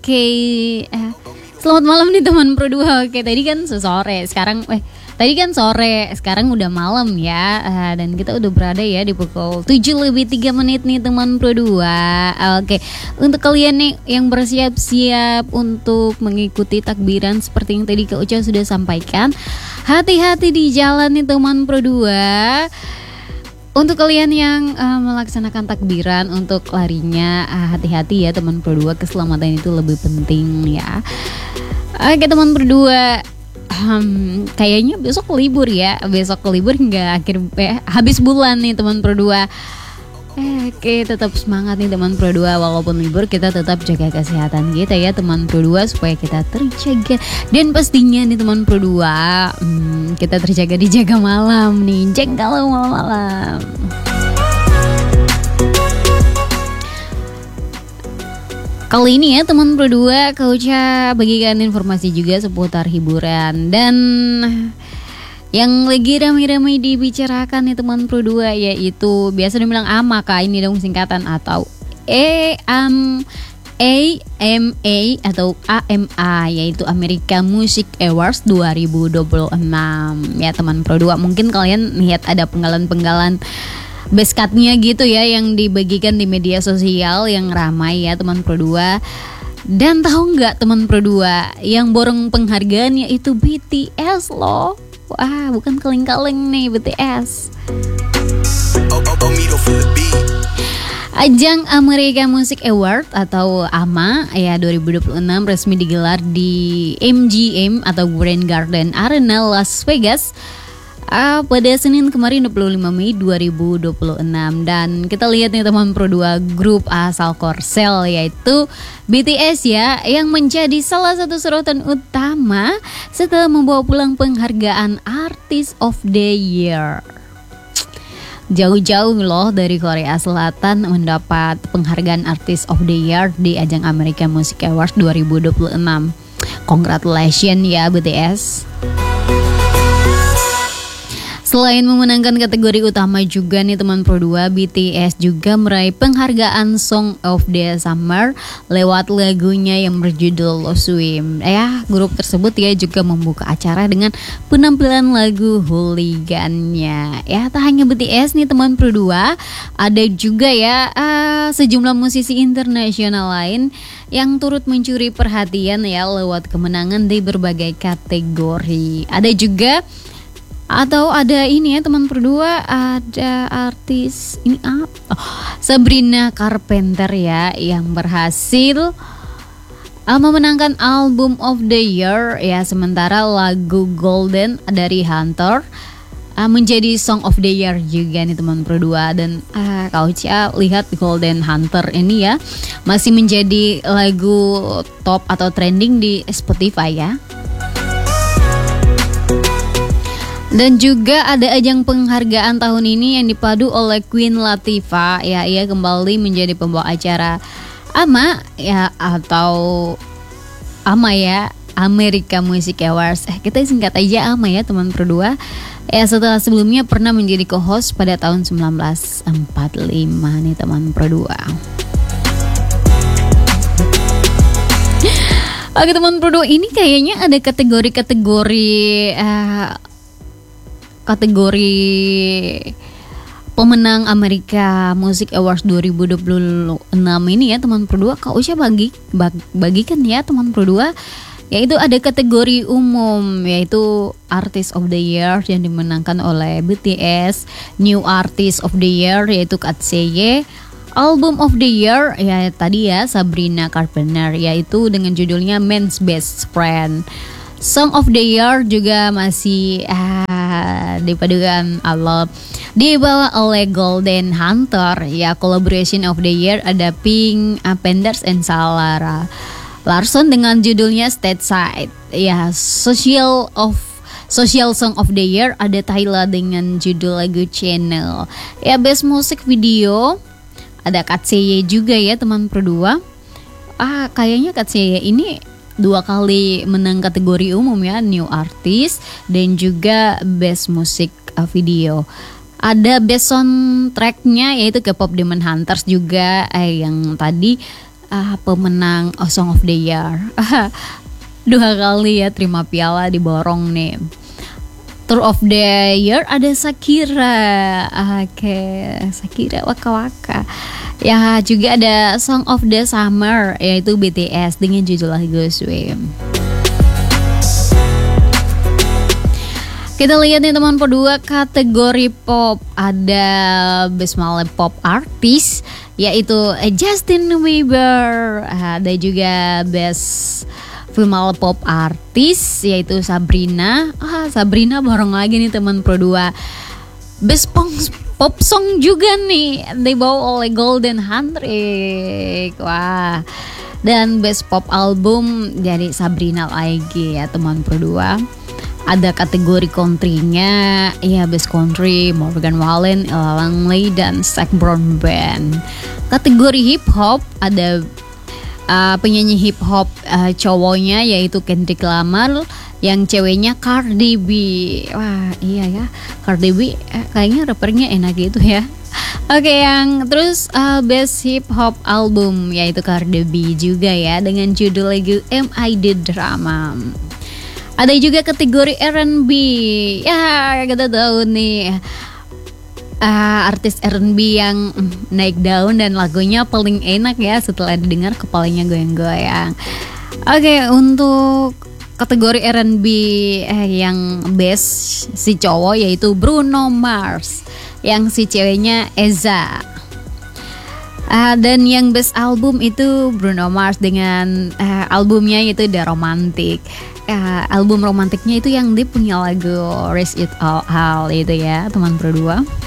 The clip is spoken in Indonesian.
Oke, selamat malam nih teman Pro 2. Oke, tadi kan sore, sekarang udah malam ya. Dan kita udah berada ya di pukul 7:03 nih teman Pro 2. Oke, untuk kalian nih yang bersiap-siap untuk mengikuti takbiran seperti yang tadi Kak Uca sudah sampaikan, hati-hati di jalan nih teman Pro 2. Untuk kalian yang melaksanakan takbiran untuk larinya, hati-hati ya teman Pro 2, keselamatan itu lebih penting ya. Oke teman Pro 2, kayaknya besok libur ya. Besok libur hingga habis bulan nih teman Pro 2. Oke, tetap semangat nih teman Pro 2. Walaupun libur, kita tetap jaga kesehatan kita ya teman Pro 2, supaya kita terjaga. Dan pastinya nih teman Pro 2, kita terjaga di jaga malam nih. Jangan kalau malam-malam. Kali ini ya teman Pro 2, Kak Uca bagikan informasi juga seputar hiburan. Dan yang lagi ramai-ramai dibicarakan nih teman Pro 2, yaitu biasa dibilang AMA, Kak, ini dong singkatan, atau AMA atau AMA, yaitu America Music Awards 2026 ya teman Pro 2. Mungkin kalian lihat ada penggalan-penggalan best cut-nya gitu ya yang dibagikan di media sosial yang ramai ya teman Pro 2. Dan tahu nggak teman Pro 2, yang borong penghargaan yaitu BTS loh. Wah, bukan kaleng-kaleng nih BTS. Ajang America Music Award atau AMA ya 2026 resmi digelar di MGM atau Grand Garden Arena Las Vegas pada Senin kemarin 25 Mei 2026. Dan kita lihat nih teman Pro 2, grup asal Korsel yaitu BTS ya, yang menjadi salah satu sorotan utama setelah membawa pulang penghargaan Artist of the Year. Jauh-jauh loh dari Korea Selatan mendapat penghargaan Artist of the Year di ajang American Music Awards 2026. Congratulations ya BTS. Selain memenangkan kategori utama juga nih teman Pro 2, BTS juga meraih penghargaan Song of the Summer lewat lagunya yang berjudul Swim. Grup tersebut ya juga membuka acara dengan penampilan lagu Hooligan-nya. Ya, tak hanya BTS nih teman Pro 2, ada juga ya sejumlah musisi internasional lain yang turut mencuri perhatian ya lewat kemenangan di berbagai kategori. Ada ini ya teman Pro 2, ada artis ini Sabrina Carpenter ya yang berhasil memenangkan Album of the Year ya, sementara lagu Golden dari Hunter menjadi Song of the Year juga nih teman Pro 2. Dan Kak Uca lihat Golden Hunter ini ya masih menjadi lagu top atau trending di Spotify ya. Dan juga ada ajang penghargaan tahun ini yang dipadu oleh Queen Latifah ya, ia kembali menjadi pembawa acara AMA ya, atau AMA ya, America Music Awards. Kita singkat aja AMA ya teman Pro 2. Ya, setelah sebelumnya pernah menjadi co-host pada tahun 1945 nih teman Pro 2. Oke teman Pro 2, ini kayaknya ada kategori pemenang America Music Awards 2026 ini ya teman Pro 2. Kak Uca bagikan ya teman Pro 2, yaitu ada kategori umum yaitu Artist of the Year yang dimenangkan oleh BTS, New Artist of the Year yaitu KTSY, Album of the Year ya tadi ya Sabrina Carpenter yaitu dengan judulnya Man's Best Friend. Song of the Year juga masih dipadukan dibawa oleh Golden Hunter ya. Collaboration of the Year ada Pink Panthers and Sarah Larson dengan judulnya Stateside ya. Social Song of the Year ada Tyla dengan judul lagu Channel ya. Best Music Video ada KTSY juga ya teman Pro 2. Kayaknya KTSY ini 2 kali menang kategori umum ya, New Artist dan juga Best Music Video. Ada best soundtracknya yaitu K-pop Demon Hunters juga yang tadi pemenang Song of the Year. 2 kali ya terima piala diborong nih. Tour of the Year ada Shakira. Oke, Shakira Waka Waka. Ya juga ada Song of the Summer yaitu BTS dengan judul lagu Swim. Kita lihat nih teman kedua kategori pop, ada Best Male Pop Artist yaitu Justin Bieber. Ada juga Best Female Pop Artist yaitu Sabrina. Sabrina bareng lagi nih teman pro 2. Best Pop Song juga nih dibawa oleh Golden Handshake. Wah. Dan Best Pop Album dari Sabrina lagi ya teman pro 2. Ada kategori country-nya, ya Best Country, Morgan Wallen, Ella Langley, dan Zac Brown Band. Kategori hip hop ada penyanyi hip hop cowoknya yaitu Kendrick Lamar, yang ceweknya Cardi B. Wah iya ya, Cardi B kayaknya rappernya enak gitu ya. Oke, yang terus Best Hip Hop Album yaitu Cardi B juga ya dengan judul lagu Am I The Drama. Ada juga kategori R&B. Ya kita tahu nih artis R&B yang naik daun dan lagunya paling enak ya setelah didengar kepalanya goyang-goyang. Oke, untuk kategori R&B yang best si cowok yaitu Bruno Mars, yang si ceweknya Eza. Dan yang best album itu Bruno Mars dengan albumnya yaitu The Romantic. Album romantiknya itu yang dia punya lagu Raise It All Out itu ya teman pro 2.